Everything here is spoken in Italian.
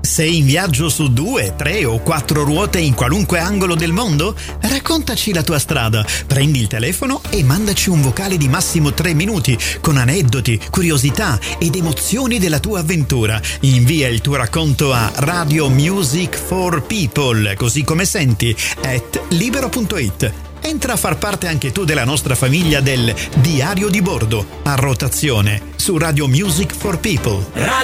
Sei in viaggio su 2, 3 o 4 ruote in qualunque angolo del mondo? Raccontaci la tua strada, prendi il telefono e mandaci un vocale di massimo 3 minuti con aneddoti, curiosità ed emozioni della tua avventura. Invia il tuo racconto a Radio Music for People, così come senti, @libero.it. Entra a far parte anche tu della nostra famiglia del Diario di Bordo, a rotazione, su Radio Music for People.